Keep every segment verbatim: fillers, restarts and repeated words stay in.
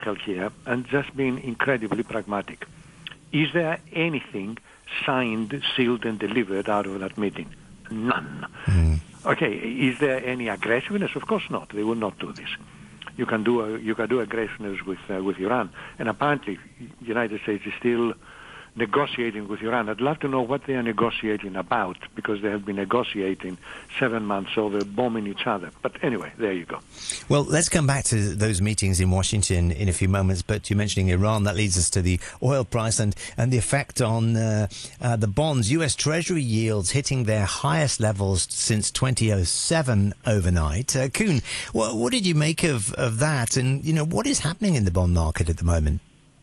here and just being incredibly pragmatic. Is there anything signed, sealed, and delivered out of that meeting? None. Mm. Okay, is there any aggressiveness? Of course not. They will not do this. You can do a, you can do aggressiveness with uh, with Iran, and apparently, the United States is still negotiating with Iran. I'd love to know what they are negotiating about, because they have been negotiating seven months over bombing each other. But anyway, there you go. Well, let's come back to those meetings in Washington in a few moments, but you're mentioning Iran. That leads us to the oil price and, and the effect on uh, uh, the bonds. U S Treasury yields hitting their highest levels since twenty oh seven overnight. Uh, Kuhn, what, what did you make of, of that? And, you know, what is happening in the bond market at the moment?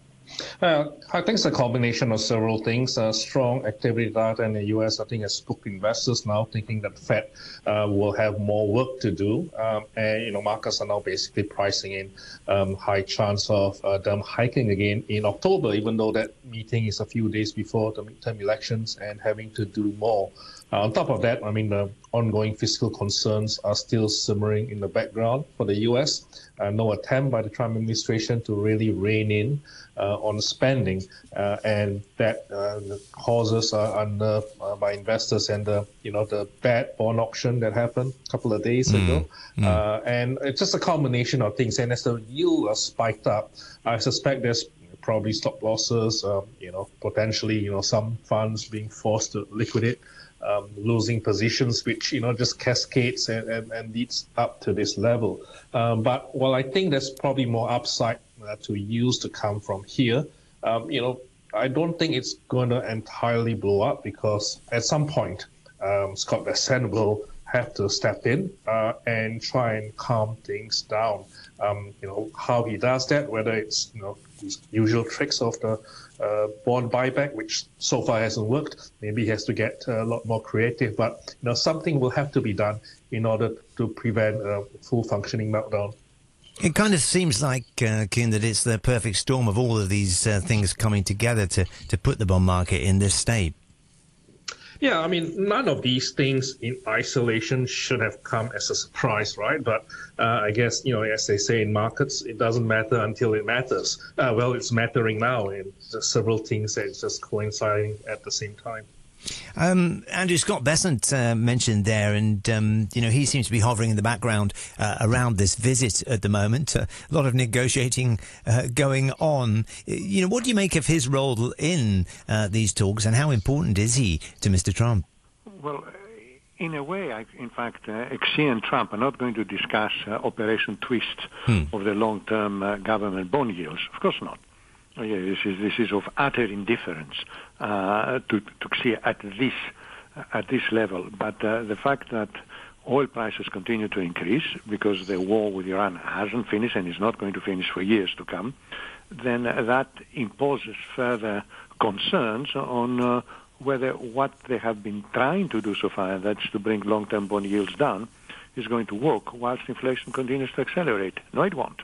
Uh, I think it's a combination of several things. Uh, strong activity data in the U S, I think, has spooked investors now, thinking that the Fed uh, will have more work to do. Um, and, you know, markets are now basically pricing in um, high chance of uh, them hiking again in October, even though that meeting is a few days before the midterm elections and having to do more. Uh, on top of that, I mean, the ongoing fiscal concerns are still simmering in the background for the U S. Uh, no attempt by the Trump administration to really rein in uh, on spending, uh, and that uh, causes are under uh, by investors, and the you know the bad bond auction that happened a couple of days mm. ago, mm. Uh, and it's just a combination of things. And as the yield has spiked up, I suspect there's probably stop losses, um, you know, potentially you know some funds being forced to liquidate. Um, losing positions, which, you know, just cascades and, and, and leads up to this level. Um, but while I think there's probably more upside uh, to use to come from here, um, you know, I don't think it's going to entirely blow up, because at some point, um, Scott Bessent will have to step in uh, and try and calm things down. Um, you know, how he does that, whether it's, you know, his usual tricks of the uh, bond buyback, which so far hasn't worked. Maybe he has to get a lot more creative, but, you know, something will have to be done in order to prevent a full functioning meltdown. It kind of seems like, uh, Kuhn, that it's the perfect storm of all of these uh, things coming together to, to put the bond market in this state. Yeah, I mean, none of these things in isolation should have come as a surprise, right? But uh, I guess, you know, as they say in markets, it doesn't matter until it matters. Uh, well, it's mattering now, and there's several things that it's just coinciding at the same time. Um, Andrew, Scott Bessent uh, mentioned there, and um, you know, he seems to be hovering in the background uh, around this visit at the moment. Uh, a lot of negotiating uh, going on. You know, what do you make of his role in uh, these talks, and how important is he to Mister Trump? Well, in a way, I, in fact, uh, Xi and Trump are not going to discuss uh, Operation Twist hmm. of the long-term uh, government bond yields. Of course not. Oh, yeah, this is this is of utter indifference uh, to to see at this uh, at this level. But uh, the fact that oil prices continue to increase because the war with Iran hasn't finished and is not going to finish for years to come, then uh, that imposes further concerns on uh, whether what they have been trying to do so far, and that's to bring long-term bond yields down, is going to work whilst inflation continues to accelerate. No, it won't.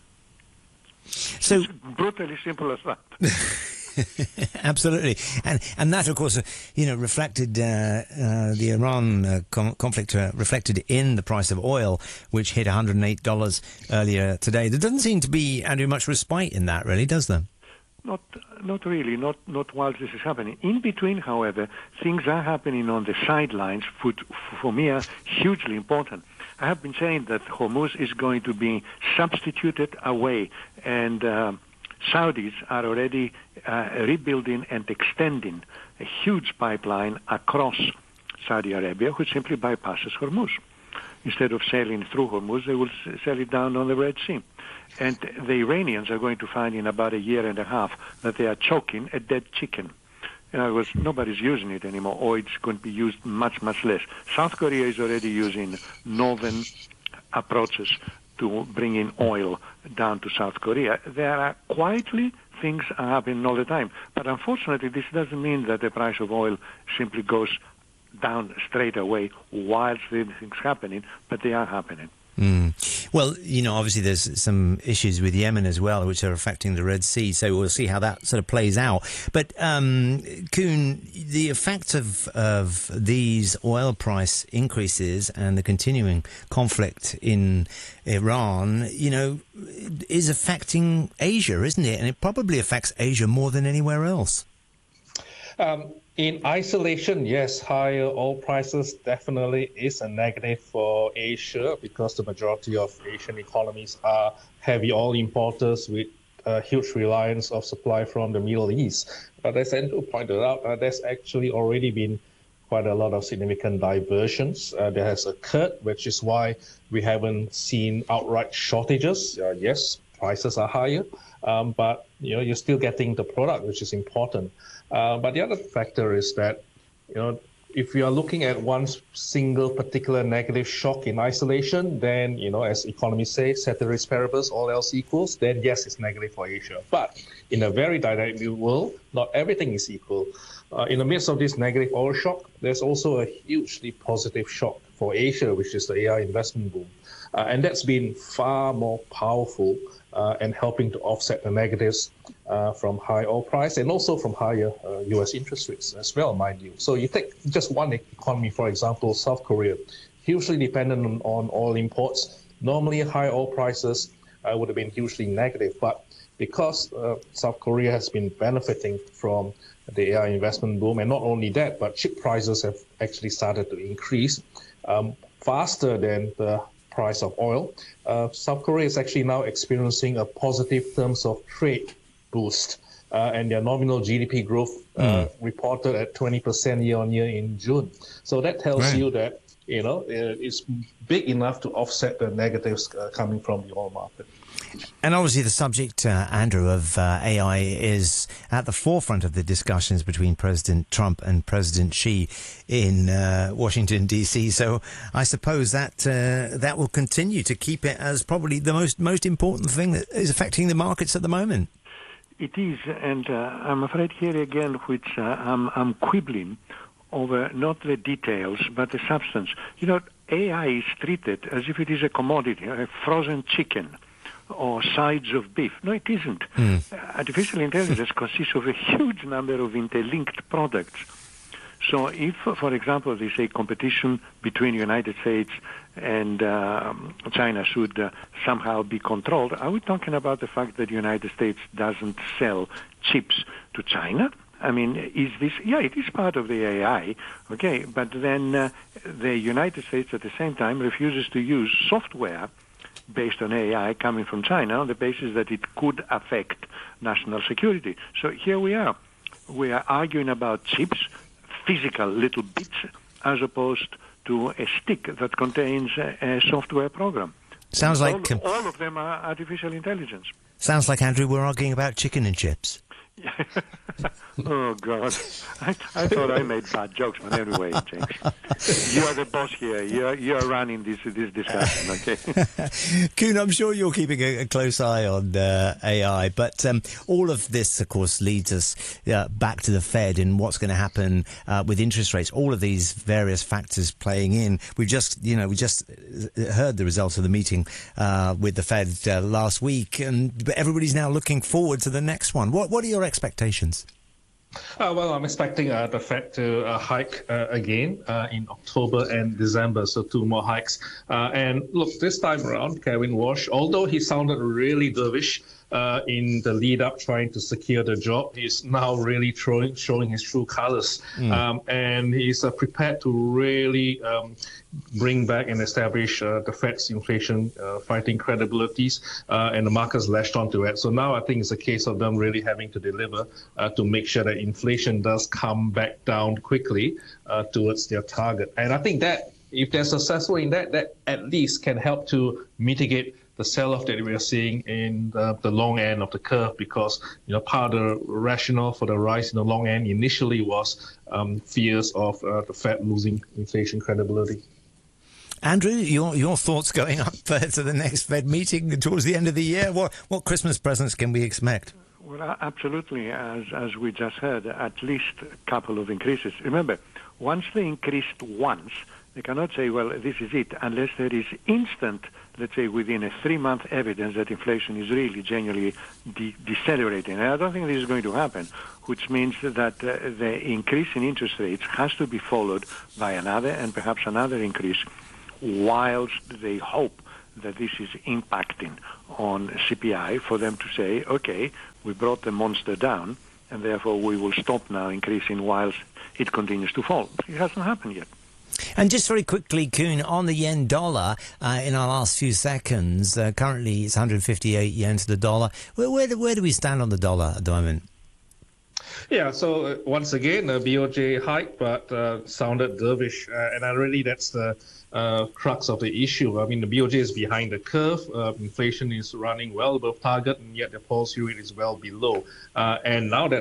So it's brutally simple as that. Absolutely, and and that, of course, uh, you know, reflected uh, uh, the Iran uh, com- conflict uh, reflected in the price of oil, which hit one hundred eight dollars earlier today. There doesn't seem to be, Andrew, much respite in that, really, does there? Not, not really. Not, not while this is happening. In between, however, things are happening on the sidelines. For, for me, are hugely important. I have been saying that Hormuz is going to be substituted away, and uh, Saudis are already uh, rebuilding and extending a huge pipeline across Saudi Arabia, which simply bypasses Hormuz. Instead of sailing through Hormuz, they will sail it down on the Red Sea. And the Iranians are going to find in about a year and a half that they are choking a dead chicken. In other words, nobody's using it anymore, or it's going to be used much, much less. South Korea is already using northern approaches to bring in oil down to South Korea. There are quietly things are happening all the time. But unfortunately, this doesn't mean that the price of oil simply goes down straight away whilst these things happening, but they are happening. Mm. Well, you know, obviously there's some issues with Yemen as well, which are affecting the Red Sea. So we'll see how that sort of plays out. But, um, Koen, the effect of, of these oil price increases and the continuing conflict in Iran, you know, is affecting Asia, isn't it? And it probably affects Asia more than anywhere else. Um, in isolation, yes, higher oil prices definitely is a negative for Asia because the majority of Asian economies are heavy oil importers with a huge reliance of supply from the Middle East. But as Andrew pointed out, uh, there's actually already been quite a lot of significant diversions uh, that has occurred, which is why we haven't seen outright shortages. Uh, yes, prices are higher, um, but you know you're still getting the product, which is important. Uh, but the other factor is that, you know, if you are looking at one single particular negative shock in isolation, then, you know, as economists say, ceteris paribus, all else equals, then yes, it's negative for Asia. But in a very dynamic world, not everything is equal. Uh, in the midst of this negative oil shock, there's also a hugely positive shock for Asia, which is the A I investment boom. Uh, and that's been far more powerful uh, and helping to offset the negatives uh, from high oil price and also from higher uh, U S interest rates as well, mind you. So you take just one economy, for example, South Korea, hugely dependent on, on oil imports. Normally, high oil prices uh, would have been hugely negative, but because uh, South Korea has been benefiting from the A I investment boom, and not only that, but chip prices have actually started to increase um, faster than the price of oil. Uh, South Korea is actually now experiencing a positive terms of trade boost, uh, and their nominal G D P growth uh, mm. reported at twenty percent year on year in June. So that tells right. you that, you know, it's big enough to offset the negatives uh, coming from the oil market. And obviously the subject, uh, Andrew, of uh, A I is at the forefront of the discussions between President Trump and President Xi in uh, Washington, D C. So I suppose that uh, that will continue to keep it as probably the most, most important thing that is affecting the markets at the moment. It is, and uh, I'm afraid here again, which uh, I'm, I'm quibbling over not the details, but the substance. You know, A I is treated as if it is a commodity, a frozen chicken, or sides of beef. No, it isn't. Mm. Artificial intelligence consists of a huge number of interlinked products. So if, for example, they say competition between the United States and uh, China should uh, somehow be controlled, are we talking about the fact that the United States doesn't sell chips to China? I mean, is this, yeah, it is part of the A I, okay, but then uh, the United States at the same time refuses to use software based on A I coming from China on the basis that it could affect national security. So here we are. We are arguing about chips, physical little bits, as opposed to a stick that contains a, a software program. Sounds all, like... Um, all of them are artificial intelligence. Sounds like, Andrew, we're arguing about chicken and chips. Oh, God. I, I thought I made bad jokes, but anyway, James. You are the boss here. You're, you're running this this discussion, okay? Koen, I'm sure you're keeping a, a close eye on uh, A I, but um, all of this, of course, leads us uh, back to the Fed and what's going to happen uh, with interest rates. All of these various factors playing in. We've just, you know, we just heard the results of the meeting uh, with the Fed uh, last week, and everybody's now looking forward to the next one. What, what are your expectations? Uh, well, I'm expecting uh, the Fed to uh, hike uh, again uh, in October and December, so two more hikes. Uh, and look, this time around, Kevin Walsh, although he sounded really dovish uh, in the lead up trying to secure the job, he's now really throwing, showing his true colors. Mm. Um, and he's uh, prepared to really um, bring back and establish uh, the Fed's inflation uh, fighting credibilities, uh, and the markets latched onto it. So now I think it's a case of them really having to deliver uh, to make sure that inflation does come back down quickly uh, towards their target. And I think that if they're successful in that, that at least can help to mitigate the sell-off that we are seeing in the, the long end of the curve, because you know part of the rationale for the rise in the long end initially was um, fears of uh, the Fed losing inflation credibility. Andrew, your your thoughts going up uh, to the next Fed meeting towards the end of the year? What what Christmas presents can we expect? Well, absolutely. As as we just heard, at least a couple of increases. Remember, once they increased once, They cannot say, well, this is it, unless there is instant, let's say, within a three-month evidence that inflation is really genuinely de- decelerating. And I don't think this is going to happen, which means that uh, the increase in interest rates has to be followed by another and perhaps another increase, whilst they hope that this is impacting on C P I, for them to say, okay, we brought the monster down, and therefore we will stop now increasing whilst it continues to fall. It hasn't happened yet. And just very quickly, Kuhn, on the yen dollar, uh, in our last few seconds, uh, currently it's one hundred fifty-eight yen to the dollar. Where, where, do, where do we stand on the dollar at the moment? Yeah, so uh, once again, uh, B O J hike, but uh, sounded dovish, uh, and uh, really that's the uh, crux of the issue. I mean, the B O J is behind the curve. Uh, inflation is running well above target, and yet the policy rate is well below. Uh, and now that